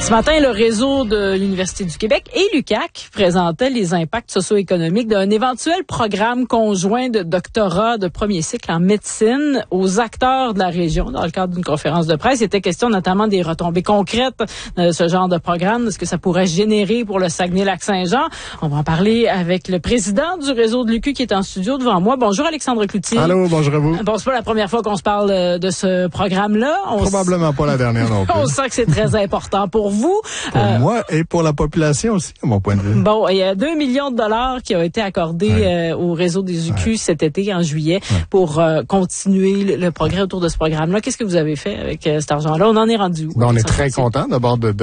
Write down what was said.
Ce matin, le réseau de l'Université du Québec et l'UQAC présentaient les impacts socio-économiques d'un éventuel programme conjoint de doctorat de premier cycle en médecine aux acteurs de la région. Dans le cadre d'une conférence de presse, il était question notamment des retombées concrètes de ce genre de programme, de ce que ça pourrait générer pour le Saguenay-Lac-Saint-Jean. On va en parler avec le président du réseau de l'UQ qui est en studio devant moi. Bonjour Alexandre Cloutier. Allô, bonjour à vous. Bon, c'est pas la première fois qu'on se parle de ce programme-là. Probablement pas la dernière non plus. On sent que c'est très important pour vous. Pour moi et pour la population aussi, à mon point de vue. Bon, il y a 2 millions de dollars qui ont été accordés au réseau des UQ cet été, en juillet, pour continuer le progrès autour de ce programme-là. Qu'est-ce que vous avez fait avec cet argent-là? On en est rendu où? On est très content d'abord de